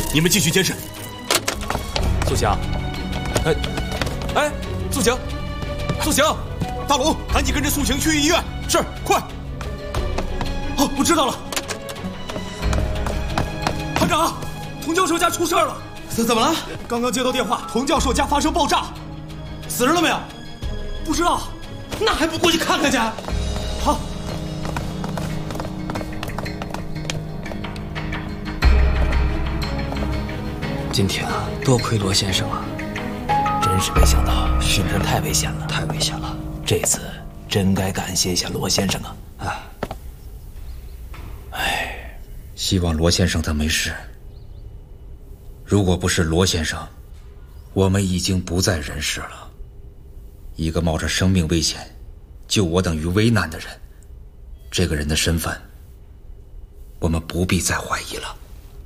你们继续监视。 苏强，苏晴，苏晴， 大龙，赶紧跟着苏晴去医院。 是，快。 哦，我知道了。团长，童教授家出事了。怎么了？刚刚接到电话，童教授家发生爆炸，死人了没有？不知道。那还不过去看看去？好。 今天啊，多亏罗先生啊，真是没想到，是不是太危险了？太危险了！这次真该感谢一下罗先生啊！ 希望罗先生他没事。如果不是罗先生，我们已经不在人世了。一个冒着生命危险救我等于危难的人，这个人的身份，我们不必再怀疑了。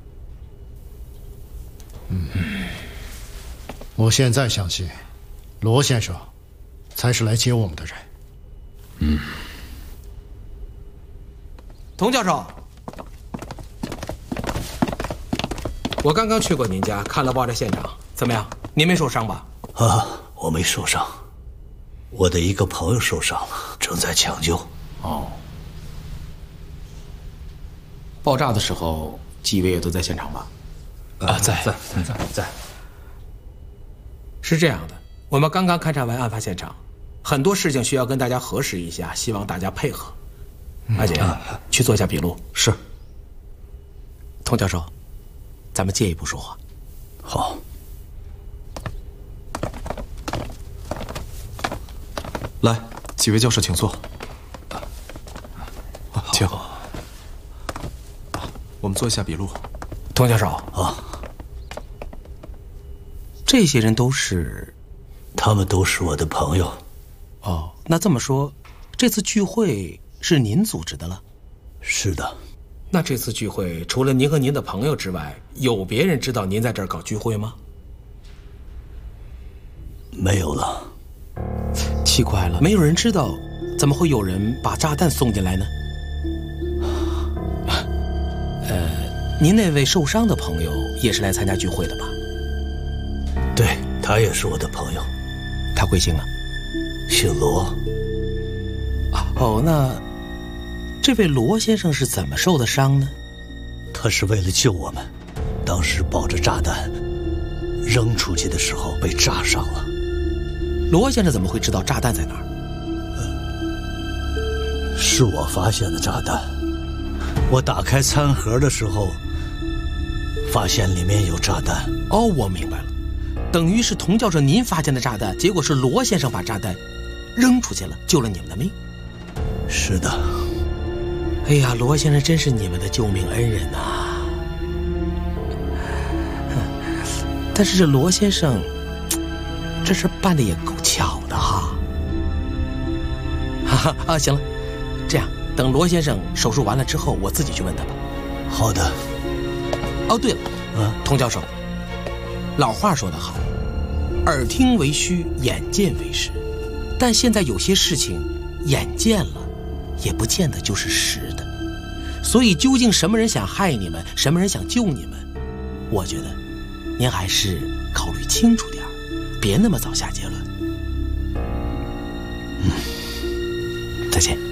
我现在相信，罗先生才是来接我们的人。 童教授，我刚刚去过您家，看了爆炸现场，怎么样？您没受伤吧？ 啊，我没受伤，我的一个朋友受伤了，正在抢救。 哦。爆炸的时候，几位也都在现场吧？ 在。 是这样的，我们刚刚勘察完案发现场，很多事情需要跟大家核实一下，希望大家配合。阿姐，去做一下笔录。 是。 童教授，咱们借一步说话。 好。 来，几位教授请坐。请。我们做一下笔录。 童教授啊。 这些人都是， 他们都是我的朋友。 哦，那这么说，这次聚会是您组织的了？ 是的。 那这次聚会除了您和您的朋友之外，有别人知道您在这儿搞聚会吗？ 没有了。 奇怪了，没有人知道，怎么会有人把炸弹送进来呢？您那位受伤的朋友也是来参加聚会的吧？ 对，他也是我的朋友。 他贵姓啊？ 姓罗。 哦，那这位罗先生是怎么受的伤呢？ 他是为了救我们，当时抱着炸弹扔出去的时候被炸伤了。 罗先生怎么会知道炸弹在哪儿？ 是我发现的炸弹。我打开餐盒的时候，发现里面有炸弹。 哦，我明白了。等于是童教授您发现的炸弹，结果是罗先生把炸弹扔出去了，救了你们的命。 是的。 哎呀，罗先生真是你们的救命恩人呐！但是这罗先生这事办的也够巧的哈。行了，这样等罗先生手术完了之后，我自己去问他吧。 好的。 哦，对了，童教授，老话说得好，耳听为虚，眼见为实。但现在有些事情，眼见了，也不见得就是实的。所以，究竟什么人想害你们，什么人想救你们，我觉得，您还是考虑清楚点，别那么早下结论。再见。